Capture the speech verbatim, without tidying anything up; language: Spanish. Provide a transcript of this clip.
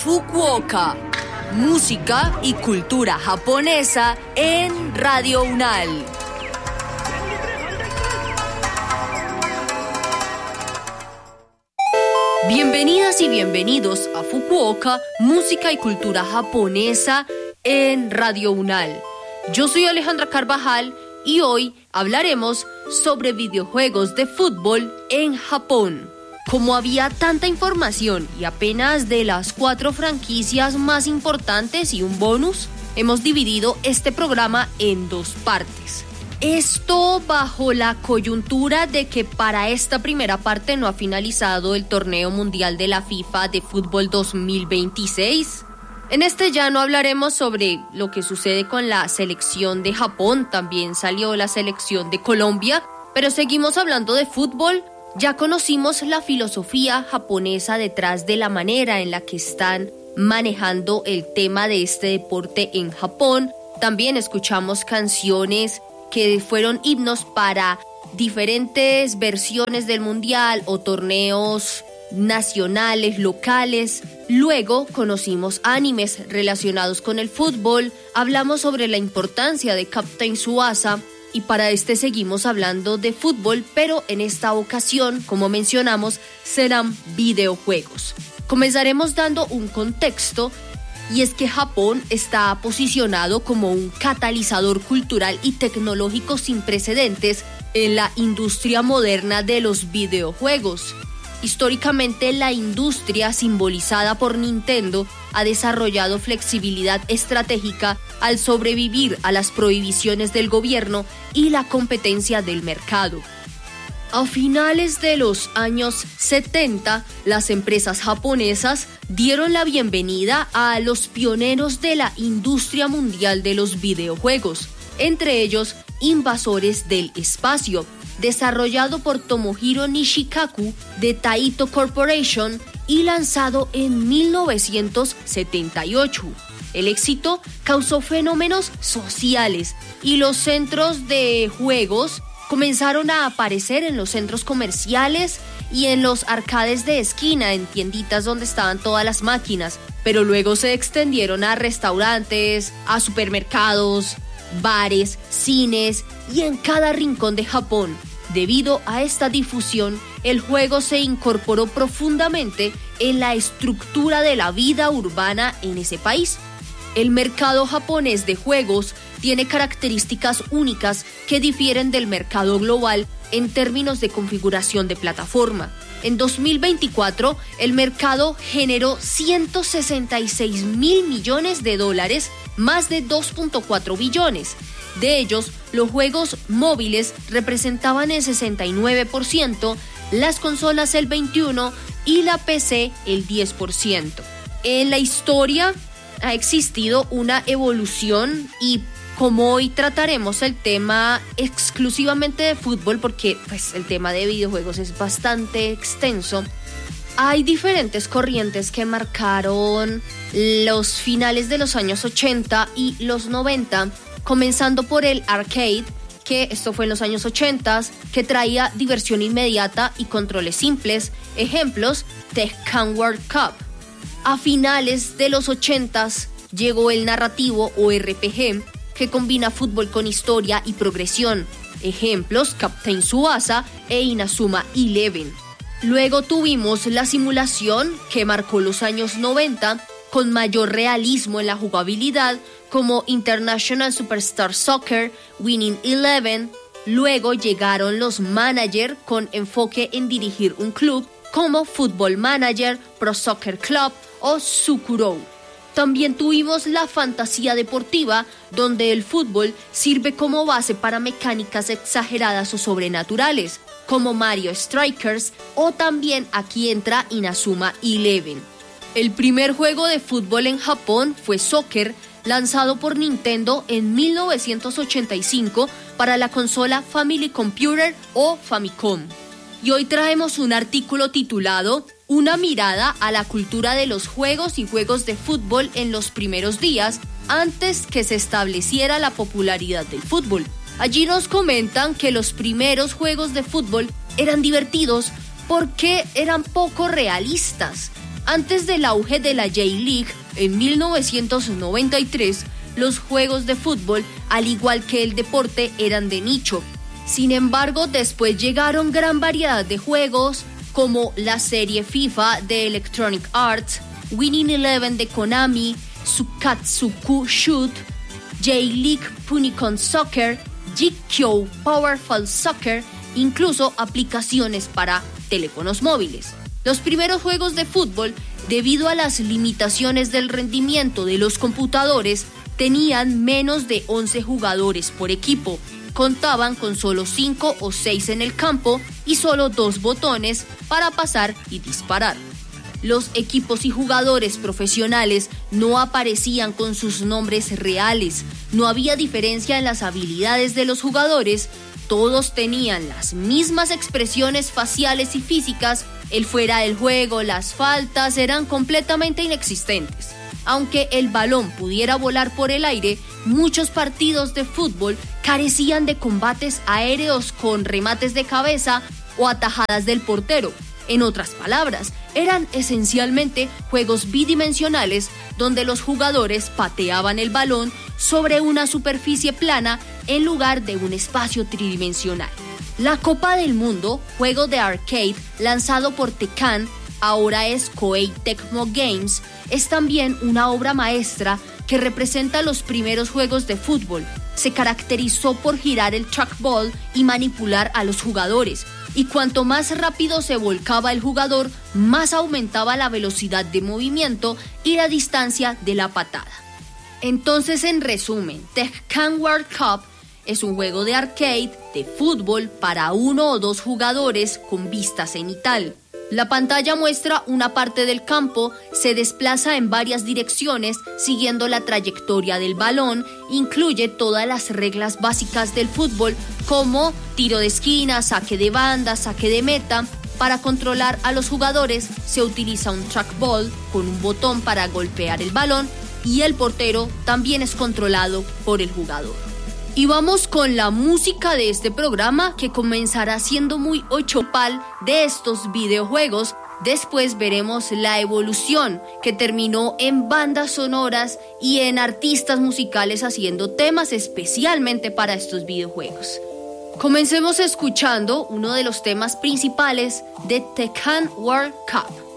Fukuoka, música y cultura japonesa en Radio Unal. Bienvenidas y bienvenidos a Fukuoka, música y cultura japonesa en Radio Unal. Yo soy Alejandra Carvajal y hoy hablaremos sobre videojuegos de fútbol en Japón. Como había tanta información y apenas de las cuatro franquicias más importantes y un bonus, hemos dividido este programa en dos partes. Esto bajo la coyuntura de que para esta primera parte no ha finalizado el torneo mundial de la FIFA de fútbol dos mil veintiséis. En este ya no hablaremos sobre lo que sucede con la selección de Japón, también salió la selección de Colombia, pero seguimos hablando de fútbol. Ya conocimos la filosofía japonesa detrás de la manera en la que están manejando el tema de este deporte en Japón. También escuchamos canciones que fueron himnos para diferentes versiones del mundial o torneos nacionales, locales. Luego conocimos animes relacionados con el fútbol. Hablamos sobre la importancia de Captain Tsubasa. Y para este seguimos hablando de fútbol, pero en esta ocasión, como mencionamos, serán videojuegos. Comenzaremos dando un contexto, y es que Japón está posicionado como un catalizador cultural y tecnológico sin precedentes en la industria moderna de los videojuegos. Históricamente, la industria simbolizada por Nintendo ha desarrollado flexibilidad estratégica al sobrevivir a las prohibiciones del gobierno y la competencia del mercado. A finales de los años setenta, las empresas japonesas dieron la bienvenida a los pioneros de la industria mundial de los videojuegos, entre ellos Invasores del Espacio, desarrollado por Tomohiro Nishikaku de Taito Corporation y lanzado en mil novecientos setenta y ocho. El éxito causó fenómenos sociales y los centros de juegos comenzaron a aparecer en los centros comerciales y en los arcades de esquina, en tienditas donde estaban todas las máquinas, pero luego se extendieron a restaurantes, a supermercados, bares, cines y en cada rincón de Japón. Debido a esta difusión, el juego se incorporó profundamente en la estructura de la vida urbana en ese país. El mercado japonés de juegos tiene características únicas que difieren del mercado global en términos de configuración de plataforma. En dos mil veinticuatro, el mercado generó ciento sesenta y seis mil millones de dólares, más de dos punto cuatro billones. De ellos, los juegos móviles representaban el sesenta y nueve por ciento, las consolas el veintiuno por ciento y la P C el diez por ciento. En la historia ha existido una evolución y como hoy trataremos el tema exclusivamente de fútbol, porque pues, el tema de videojuegos es bastante extenso, hay diferentes corrientes que marcaron los finales de los años ochenta y los noventa, comenzando por el arcade, que esto fue en los años ochenta, que traía diversión inmediata y controles simples. Ejemplos, Tekken World Cup. A finales de los ochenta llegó el narrativo o R P G, que combina fútbol con historia y progresión. Ejemplos, Captain Tsubasa e Inazuma Eleven. Luego tuvimos la simulación, que marcó los años noventa, con mayor realismo en la jugabilidad, como International Superstar Soccer, Winning Eleven. Luego llegaron los manager con enfoque en dirigir un club, como Football Manager, Pro Soccer Club o Sukurou. También tuvimos la fantasía deportiva, donde el fútbol sirve como base para mecánicas exageradas o sobrenaturales, como Mario Strikers, o también aquí entra Inazuma Eleven. El primer juego de fútbol en Japón fue Soccer, lanzado por Nintendo en mil novecientos ochenta y cinco para la consola Family Computer o Famicom. Y hoy traemos un artículo titulado Una mirada a la cultura de los juegos y juegos de fútbol en los primeros días antes que se estableciera la popularidad del fútbol. Allí nos comentan que los primeros juegos de fútbol eran divertidos porque eran poco realistas. Antes del auge de la J-League, en mil novecientos noventa y tres, los juegos de fútbol, al igual que el deporte, eran de nicho. Sin embargo, después llegaron gran variedad de juegos, como la serie FIFA de Electronic Arts, Winning Eleven de Konami, Sukatsuku Shoot, J-League Punicon Soccer, Jikkyou Powerful Soccer, incluso aplicaciones para teléfonos móviles. Los primeros juegos de fútbol, debido a las limitaciones del rendimiento de los computadores, tenían menos de once jugadores por equipo, contaban con solo cinco o seis en el campo y solo dos botones para pasar y disparar. Los equipos y jugadores profesionales no aparecían con sus nombres reales, no había diferencia en las habilidades de los jugadores, todos tenían las mismas expresiones faciales y físicas, el fuera del juego, las faltas eran completamente inexistentes. Aunque el balón pudiera volar por el aire, muchos partidos de fútbol carecían de combates aéreos con remates de cabeza o atajadas del portero. En otras palabras, eran esencialmente juegos bidimensionales donde los jugadores pateaban el balón sobre una superficie plana en lugar de un espacio tridimensional. La Copa del Mundo, juego de arcade lanzado por Tecan, ahora es Koei Tecmo Games, es también una obra maestra que representa los primeros juegos de fútbol. Se caracterizó por girar el trackball y manipular a los jugadores, y cuanto más rápido se volcaba el jugador, más aumentaba la velocidad de movimiento y la distancia de la patada. Entonces, en resumen, Tekken World Cup es un juego de arcade de fútbol para uno o dos jugadores con vista cenital. La pantalla muestra una parte del campo, se desplaza en varias direcciones siguiendo la trayectoria del balón, incluye todas las reglas básicas del fútbol como tiro de esquina, saque de banda, saque de meta. Para controlar a los jugadores se utiliza un trackball con un botón para golpear el balón y el portero también es controlado por el jugador. Y vamos con la música de este programa, que comenzará siendo muy ochopal de estos videojuegos. Después veremos la evolución, que terminó en bandas sonoras y en artistas musicales haciendo temas especialmente para estos videojuegos. Comencemos escuchando uno de los temas principales de Tekken World Cup.